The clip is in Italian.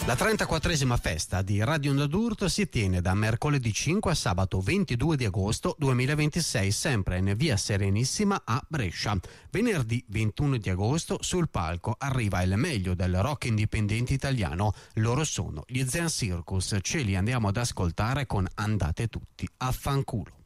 La 34esima festa di Radio Onda d'Urto si tiene da mercoledì 5 a sabato 22 di agosto 2026, sempre in via Serenissima a Brescia. Venerdì 21 di agosto sul palco arriva il meglio del rock indipendente italiano. Loro sono gli Zen Circus. Ce li andiamo ad ascoltare con Andate tutti a fanculo.